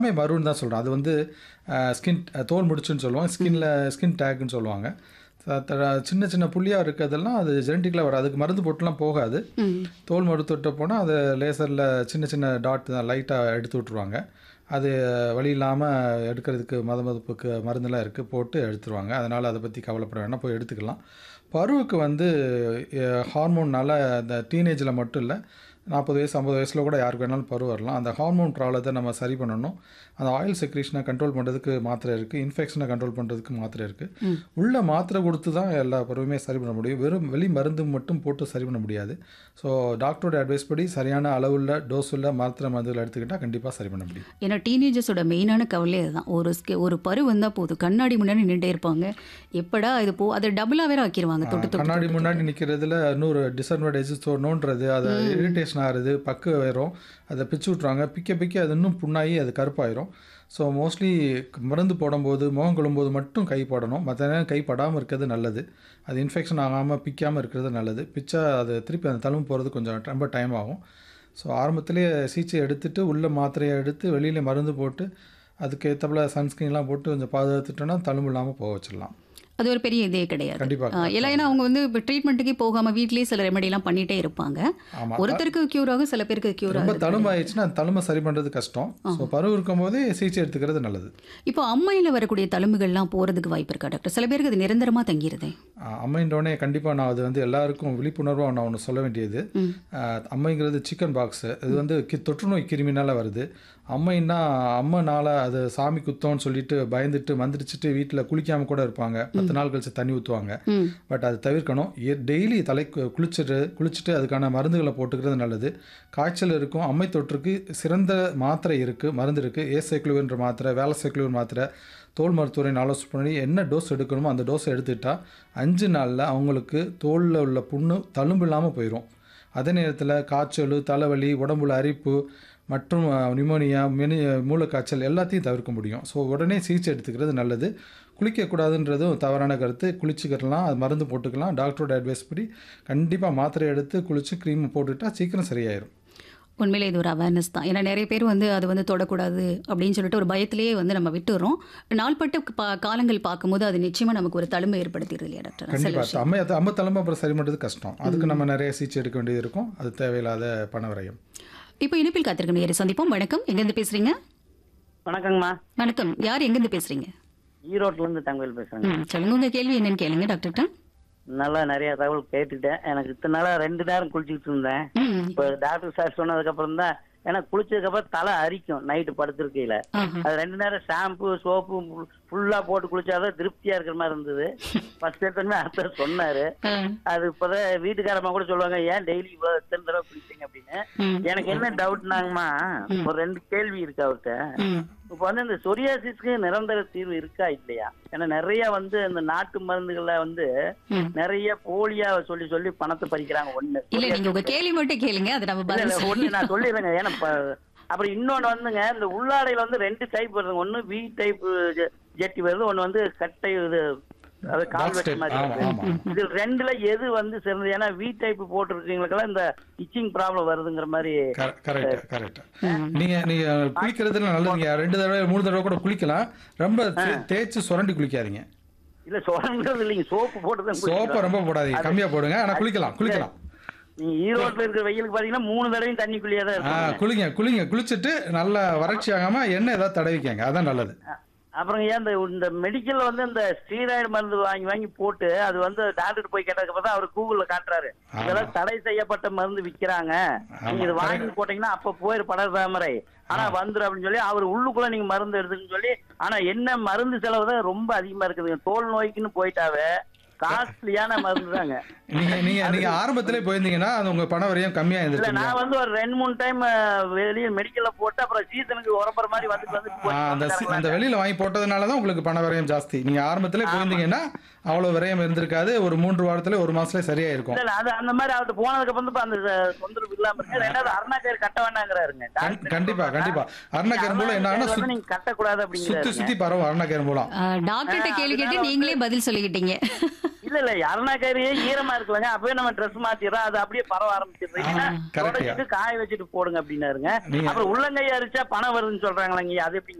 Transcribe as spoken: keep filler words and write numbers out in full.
மருன்னு தான் சொல்றோம். அது வந்து அ ஸ்கின் தோல் முடிச்சுன்னு சொல்லுவோம். ஸ்கின்ல ஸ்கின் டேக்ன்னு சொல்லுவாங்க. த த சின்ன சின்ன புள்ளியா இருக்கிறதெல்லாம் அது ஜெனடிக்கலா வராது. அதுக்கு மருந்து போட்டுலாம் போகாது. ம். தோல் மருத்துவர்ட்ட போனா அத லேசர்ல சின்ன சின்ன டாட் தான் லைட்டா எடுத்து விட்டுருவாங்க. அது வலி இல்லாம எடுக்கிறதுக்கு மதமதுப்புக்கு மருந்தெல்லாம் இருக்கு. போட்டு எடுத்துருவாங்க. அதனால அத பத்தி கவலைப்பட வேண்டாம். போய் எடுத்துக்கலாம். பருவுக்கு வந்து எ ஹார்மோன்னால அந்த டீனேஜ்ல மட்டும் இல்ல. நாற்பது வயசு, ஐம்பது வயசுல கூட யாருக்கு வேணாலும் பரு வரலாம். அந்த ஹார்மோன் ப்ராப்ளத்த நம்ம சரி பண்ணணும். அந்த ஆயில் செக்ரீஷன கண்ட்ரோல் பண்றதுக்கு மாத்திரை இருக்கு. இன்ஃபெக்ஷன கண்ட்ரோல் பண்றதுக்கு மாத்திரை இருக்கு. ம். உள்ள மாத்திரை குடுத்து தான் எல்லா பருவுமே சரி பண்ண முடியும். வெறும் வெளி மருந்து மட்டும் போட்டு சரி பண்ண முடியாது. ஸோ டாக்டரோட அட்வைஸ் படி சரியான அளவுள்ள, டோஸ் உள்ள மாத்திரை மருந்துகள எடுத்துக்கிட்டா கண்டிப்பா சரி பண்ண முடியும். ஏன்னா டீனேஜர்ஸோட மெயினான கவலையே அதுதான். ஒரு ஸ்கி ஒரு பரு வந்தா போதும். கண்ணாடி முன்னாடி நின்னுட்டே இருப்பாங்க. எப்படா இது போ அத டபுளா வேற ஆக்கிருவாங்க. ஆ தொட்டு தொட்டு கண்ணாடி தொட்டு முன்னாடி தொட்டு. நிக்கிறதுல இன்னொரு டிஸ்அட்வான்டேஜஸ் நோண்டுறது, அத ம். இரிட்டேஷன் ஆகுறது, பக்கு வரும். அத பிச்சு விட்டுருவாங்க. பிக்க பிக்க அது இன்னும் புண்ணாகி அது கருப்பாயிரும். ஸோ மோஸ்ட்லி மருந்து போடும்போது, முகம் கழுவும்போது மட்டும் கை படணும். மத்த நேரம் கை படாம இருக்கிறது நல்லது. அது இன்ஃபெக்ஷன் ஆகாம பிக்காம இருக்கிறது நல்லது. பிச்சா அது திருப்பி அந்த தழும்பு போறது கொஞ்சம் ரொம்ப டைம் ஆகும். ஸோ ஆரம்பத்திலேயே சிகிச்சை எடுத்துட்டு, உள்ள மாத்திரைய எடுத்து, வெளியில மருந்து போட்டு, அதுக்கு ஏத்தாப்புல சன்ஸ்கிரீன்லாம் போட்டு கொஞ்சம் பாதுகாத்துட்டோம்னா, தழும்பு இல்லாம போக வச்சிடலாம். அது ஒரு பெரிய இதே கிடையாது. கண்டிப்பா. அ எல்லாம் ஏன்னா அவங்க வந்து இப்ப ட்ரீட்மெண்ட்டுக்கே போகாம வீட்லயே சில ரெமெடிலாம் பண்ணிட்டே இருப்பாங்க. ஆமா. த ஒருத்தருக்கு கியூர் ஆகும், சில பேருக்கு கியூர் ரொம்ப ஆகுறது தழும்பு கிடையாது. ஆயிடுச்சுன்னா, அந்த தழும்ப சரி பண்றது கஷ்டம். ஸோ பரு இருக்கும்போதே சிகிச்சை எடுத்துக்கிறது நல்லது. இப்போ அம்மையில வரக்கூடிய தழும்புகள்லாம் போறதுக்கு வாய்ப்பு இருக்கா டாக்டர்? சில பேருக்கு அது நிரந்தரமா தங்கிருதே. அ அம்மைன்றோனே கண்டிப்பா நான் அது வந்து எல்லாருக்கும் விழிப்புணர்வா நான் ஒண்ணு சொல்ல வேண்டியது. ம். அ அம்மைங்கிறது சிக்கன் பாக்ஸ். இது வந்து கி தொற்றுநோய் கிருமினால வருது. அம்மைன்னா அம்மனால அது சாமி குத்தோம்னு சொல்லிட்டு பயந்துட்டு மந்திரிச்சுட்டு வீட்ல குளிக்காம கூட இருப்பாங்க. பத்து நாள் கழிச்சு தண்ணி ஊத்துவாங்க. ம். பட் அது தவிர்க்கணும். எ டெய்லி தலை கு குளிச்சுட்டு குளிச்சுட்டு அதுக்கான மருந்துகள போட்டுக்கிறது நல்லது. காய்ச்சல் இருக்கும். அம்மை தொற்றுக்கு சிறந்த மாத்திரை இருக்கு, மருந்து இருக்கு. ஏசைக்ளோவிர்ன்ற மாத்திரை, வேலசைக்ளோவிர் மாத்திரை, தோல் மருத்துவரின் ஆலோசனை பண்ணி என்ன டோஸ் எடுக்கணுமோ அந்த டோஸ எடுத்துக்கிட்டா ஐந்து நாள்ல அவங்களுக்கு தோல்ல உள்ள புண்ணு தழும்பு இல்லாம போயிரும். அதே நேரத்தில காய்ச்சல், தலைவலி, உடம்புல அரிப்பு மற்றும் நிமோனியா, மெனி மூலக்காய்ச்சல் எல்லாத்தையும் தவிர்க்க முடியும். ஸோ உடனே சிகிச்சை எடுத்துக்கிறது நல்லது. குளிக்கக்கூடாதுன்றதும் தவறான கருத்து. குளிச்சுக்கிடலாம், அது மருந்து போட்டுக்கலாம். டாக்டரோட அட்வைஸ் படி கண்டிப்பா மாத்திரை எடுத்து குளிச்சு க்ரீம் போட்டுக்கிட்டா சீக்கிரம் சரியாயிரும். உண்மையிலே இது ஒரு அவேர்னஸ் தான். ஏன்னா நிறைய பேர் வந்து அது வந்து தொடக்கூடாது அப்படின்னு சொல்லிட்டு ஒரு பயத்திலேயே வந்து நம்ம விட்டுறோம். நாள்பட்ட பா காலங்கள் பார்க்கும்போது அது நிச்சயமா நமக்கு ஒரு தழும்பு ஏற்படுத்திடுது இல்லையா டாக்டர்? சில கண்டிப்பா. விஷயம். அம்மை அம்மை தழும்பு அப்புறம் சரி பண்றது கஷ்டம். அதுக்கு நம்ம நிறைய சிகிச்சை எடுக்க வேண்டியது இருக்கும். அது தேவையில்லாத பண விரயம். இப்போ இணைப்பில் காத்திருக்க நேயரை சந்திப்போம். வணக்கம், எங்கேருந்து பேசுறீங்க? வணக்கங்கம்மா. வணக்கம், யார் எங்கேருந்து பேசுறீங்க? ஈரோட்ல இருந்து தங்கவேல் பேசுறேங்க. ம் சொல்லுங்க, உங்க கேள்வி என்னன்னு கேளுங்க டாக்டர்கிட்ட. நல்லா நிறைய தகவல் கேட்டுட்டேன். எனக்கு இத்தனை நாளா ரெண்டு நேரம் குளிச்சுக்கிட்டு இருந்தேன். ம். இப்ப டாக்டர் சார் சொன்னதுக்கு அப்புறம் தான் ஏன்னா குளிச்சதுக்கு அப்புறம் தலை அரிக்கும் நைட்டு படுத்திருக்கையில. ஆஹா. அது ரெண்டு நேரம் ஷாம்பு சோப்பு ஃபுல்லா போட்டு குளிச்சாதான் திருப்தியா இருக்கிற மாதிரி இருந்தது. ஃபர்ஸ்ட் எடுத்தோமே அர்த்தம் சொன்னாரு. ஆ. அது இப்பதான் வீட்டுக்காரம்மா கூட சொல்லுவாங்க, ஏன் டெய்லி இவ்வளவு எத்தனை தடவை குளிப்பீங்க அப்படின்னு. ம். எனக்கு என்ன டவுட்னாங்கம்மா, ஒரு ரெண்டு கேள்வி இருக்கு அவர்கிட்ட. ம். இப்ப வந்து இந்த சொரியாசிஸ்க்கு நிரந்தர தீர்வு இருக்கா இல்லையா? ஏன்னா நிறைய வந்து இந்த நாட்டு மருந்துகள்ல வந்து ம். நிறைய போலியா சொல்லி சொல்லி பணத்தை பறிக்கிறாங்க. ஒண்ணு இல்ல, நீங்க உங்க கேள்வி மட்டும் கேளுங்க, அதை நம்ம இல்ல, பதில் இல்ல, சொல்ல- ஒண்ணு நான் சொல்லிடுறேங்க. ஏன்னா ப- அப்புறம் இன்னொன்னு வந்துங்க, இந்த உள்ளாடையில வந்து ரெண்டு டைப் வருதுங்க. ஒண்ணு வி டைப் ஜெட்டி வருது, ஒண்ணு வந்து கட்டை இது அது Box கால்வெட் type. மாதிரி ஆமா, வருது. ஆமா. இது ரெண்டுல எது வந்து சிறந்தது? ஏன்னா வி டைப் போட்டிருக்கீங்களுக்கெல்லாம் இந்த இச்சிங் ப்ராப்ளம் வருதுங்கிற மாதிரி. Correct correct. ம். நீங்க நீங்க குளிக்கிறதுல நல்லதுங்க. ரெண்டு தடவை மூணு தடவை கூட குளிக்கலாம். ரொம்ப தே- தேய்ச்சு சுரண்டி குளிக்காதீங்க. இல்ல சொல்றது இல்லைங்க, சோப்பு போட்டுதான் சோப்பை குளிக்கிறோம். ரொம்ப போடாதீங்க. கம்மியா போடுங்க. ஆனா குளிக்கலாம் குளிக்கலாம். நீங்க ஈரோட்ல இருக்கிற வெயிலுக்கு பாத்தீங்கன்னா மூணு தடவையும் தண்ணிக்குள்ளேயே தான் ஆ இருக்கும். குளிங்க குளிங்க குளிச்சுட்டு நல்லா வறட்சி ஆகாம எண்ணெய் ஏதாவது தடவிக்கங்க. அதான் நல்லது. அப்புறம் ஏன் இந்த இந்த மெடிக்கல்ல வந்து இந்த ஸ்டீராய்டு மருந்து வாங்கி வாங்கி போட்டு அது வந்து டாக்டர் போய் கேட்டதுக்கு அப்புறம் தான் அவர் கூகுள்ல காட்டுறாரு, ஆமா. இதெல்லாம் தடை செய்யப்பட்ட மருந்து விக்கிறாங்க, நீங்க இது வாங்கி போட்டீங்கன்னா அப்ப போயிரு படர் தாமரை ஆனா வந்துரு அப்படின்னு சொல்லி அவர் உள்ளுக்குள்ள நீங்க மருந்து எடுத்துன்னு சொல்லி. ஆனா என்ன மருந்து செலவு தான் ரொம்ப அதிகமா இருக்குதுங்க. தோல் நோய்க்குன்னு போயிட்டாவே காஸ்ட்லியான மருந்து தாங்க. நீங்க நீங்க நீங்க ஆரம்பத்திலே போயிருந்தீங்கன்னா அது உங்க பண வரையும் கம்மியா இல்ல இருந்திருக்கும். நான் வந்து ஒரு ரெண்டு மூணு டைம் வெளியே மெடிக்கல்ல போட்டு அப்புறம் சீசனுக்கு உரப்புற மாதிரி வந்துட்டு வந்து அந்த சி- அந்த வெளியில வாங்கி போட்டதுனால தான் உங்களுக்கு பண விரயம் ஜாஸ்தி. நீங்க ஆரம்பத்திலே போயிருந்தீங்கன்னா அவ்வளவு விரயம் இருந்திருக்காது. ஒரு மூன்று வாரத்துல ஒரு மாசத்துல சரியா இருக்கும். இல்ல, இல்ல, அது அந்த மாதிரி அவர்கிட்ட போனதுக்கு அப்புறம் இப்ப அந்த தொந்தரவு இல்லாம இருக்கு. ரெண்டாவது அருணாக்கயிறு கட்ட வேண்டாங்கிறாருங்க கண்- கண்டிப்பா கண்டிப்பா. அருணாக்கயிறு மூலம் என்னன்னா வந்து சுத்தி நீங்க கட்டக்கூடாது சுத்தி அப்படிங்கிறாரு. சுத்தி பரவும் அருணாக்கயிறு மூலம். ஆ, டாக்டர்கிட்ட கேள்வி கேட்டு நீங்களே பதில் சொல்லிக்கிட்டீங்க. இல்ல இல்ல அருணாக்கரியே ஈரமா இருக்கலங்க அப்பவே நம்ம ட்ரெஸ் மாத்திடுறோம் அது அப்படியே பரவ ஆரம்பிச்சிடுறீங்கன்னா correct யா. தொடச்சிட்டு காய வச்சுட்டு போடுங்க அப்படின்னாருங்க நீங்க- அப்புறம் உள்ளங்கையை அரிச்சா பணம் வருதுன்னு சொல்றாங்களேங்க அது எப்படி